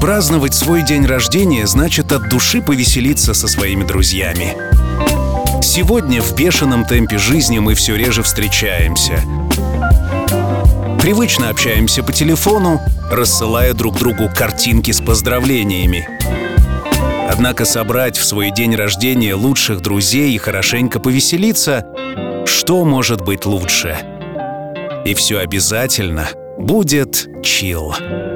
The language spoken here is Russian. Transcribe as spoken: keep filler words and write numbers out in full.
Отпраздновать свой день рождения значит от души повеселиться со своими друзьями. Сегодня в бешеном темпе жизни мы все реже встречаемся. Привычно общаемся по телефону, рассылая друг другу картинки с поздравлениями. Однако собрать в свой день рождения лучших друзей и хорошенько повеселиться — что может быть лучше? И все обязательно будет чилл.